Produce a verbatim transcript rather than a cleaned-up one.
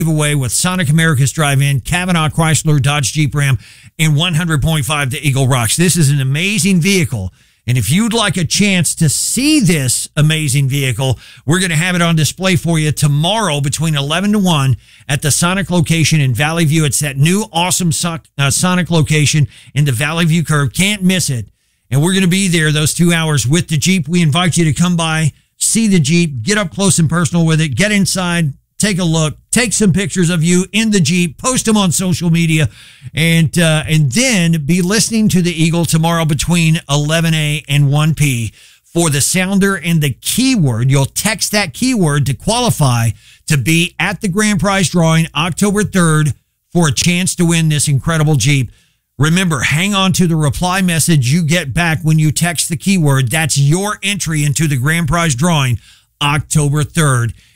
Away with Sonic America's Drive-In, Kavanaugh Chrysler Dodge Jeep Ram, and one hundred point five to Eagle Rocks. This is an amazing vehicle. And if you'd like a chance to see this amazing vehicle, we're going to have it on display for you tomorrow between eleven to one at the Sonic location in Valley View. It's that new awesome uh, Sonic location in the Valley View curve. Can't miss it. And we're going to be there those two hours with the Jeep. We invite you to come by, see the Jeep, get up close and personal with it, get inside, take a look, take some pictures of you in the Jeep, post them on social media, and uh, and then be listening to the Eagle tomorrow between eleven a and one p for the sounder and the keyword. You'll text that keyword to qualify to be at the grand prize drawing October third for a chance to win this incredible Jeep. Remember, hang on to the reply message you get back when you text the keyword. That's your entry into the grand prize drawing October third.